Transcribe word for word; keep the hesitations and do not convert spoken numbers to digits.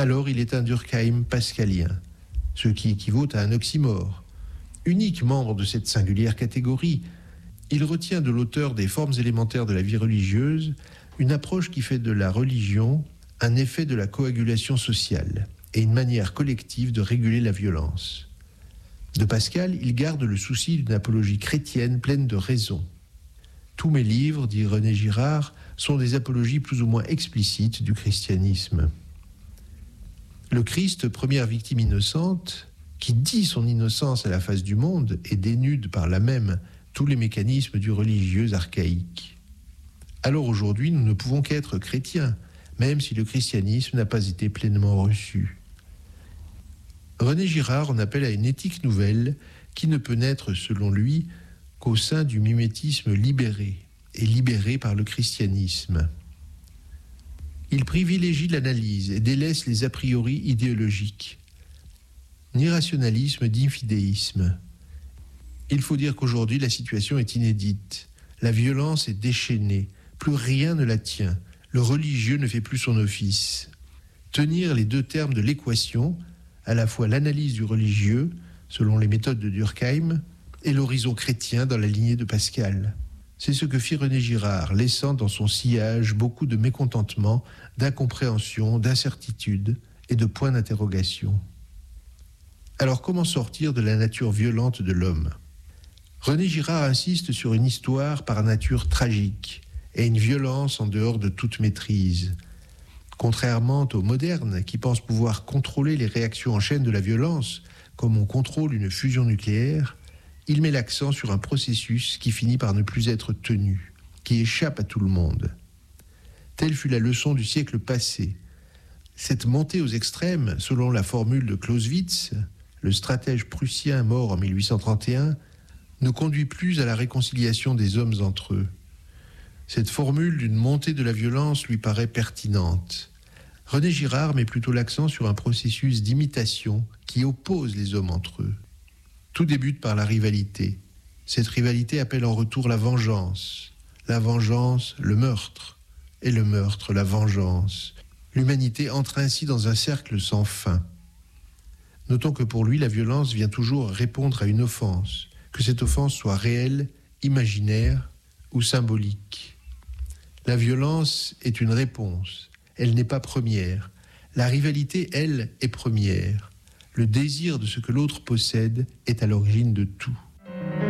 alors il est un Durkheim pascalien, ce qui équivaut à un oxymore. Unique membre de cette singulière catégorie, il retient de l'auteur des formes élémentaires de la vie religieuse une approche qui fait de la religion un effet de la coagulation sociale et une manière collective de réguler la violence. De Pascal, il garde le souci d'une apologie chrétienne pleine de raison. Tous mes livres, dit René Girard, sont des apologies plus ou moins explicites du christianisme. Le Christ, première victime innocente, qui dit son innocence à la face du monde et dénude par là même tous les mécanismes du religieux archaïque. Alors aujourd'hui, nous ne pouvons qu'être chrétiens, même si le christianisme n'a pas été pleinement reçu. René Girard en appelle à une éthique nouvelle qui ne peut naître, selon lui, qu'au sein du mimétisme libéré, et libéré par le christianisme. Il privilégie l'analyse et délaisse les a priori idéologiques. Ni rationalisme, ni fidéisme. Il faut dire qu'aujourd'hui, la situation est inédite. La violence est déchaînée. Plus rien ne la tient. Le religieux ne fait plus son office. Tenir les deux termes de l'équation, à la fois l'analyse du religieux, selon les méthodes de Durkheim, et l'horizon chrétien dans la lignée de Pascal. C'est ce que fit René Girard, laissant dans son sillage beaucoup de mécontentement, d'incompréhension, d'incertitude et de points d'interrogation. Alors comment sortir de la nature violente de l'homme ? René Girard insiste sur une histoire par nature tragique et une violence en dehors de toute maîtrise. Contrairement aux modernes qui pensent pouvoir contrôler les réactions en chaîne de la violence, comme on contrôle une fusion nucléaire, il met l'accent sur un processus qui finit par ne plus être tenu, qui échappe à tout le monde. Telle fut la leçon du siècle passé. Cette montée aux extrêmes, selon la formule de Clausewitz, le stratège prussien mort en mille huit cent trente et un, ne conduit plus à la réconciliation des hommes entre eux. Cette formule d'une montée de la violence lui paraît pertinente. René Girard met plutôt l'accent sur un processus d'imitation qui oppose les hommes entre eux. Tout débute par la rivalité. Cette rivalité appelle en retour la vengeance. La vengeance, le meurtre. Et le meurtre, la vengeance. L'humanité entre ainsi dans un cercle sans fin. Notons que pour lui, la violence vient toujours répondre à une offense, que cette offense soit réelle, imaginaire ou symbolique. La violence est une réponse. Elle n'est pas première. La rivalité, elle, est première. Le désir de ce que l'autre possède est à l'origine de tout.